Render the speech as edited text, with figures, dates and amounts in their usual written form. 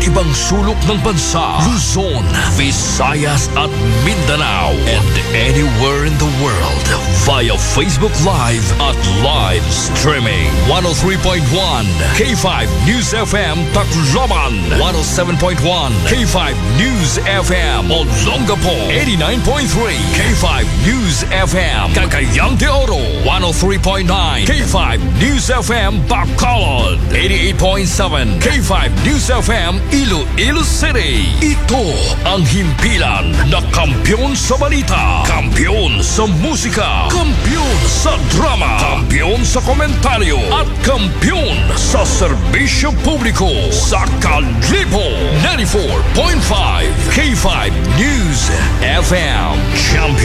ibang sulok ng bansa, Luzon, Visayas at Mindanao, and anywhere in the world via Facebook Live at live streaming. 103.1 K5 News FM Tacloban, 107.1 K5 News FM Olongapo, 89.3 K5 News FM Cagayan de Oro, 103.9 K5 News FM Bacolod, 88.7 K5 News FM Iloilo City. Ito ang himpilan na kampiyon sa balita, kampiyon sa musika, kampiyon sa drama, kampiyon sa komentaryo, at kampiyon sa serbisyo publiko sa Kalibo. 94.5 K5 News FM Champion.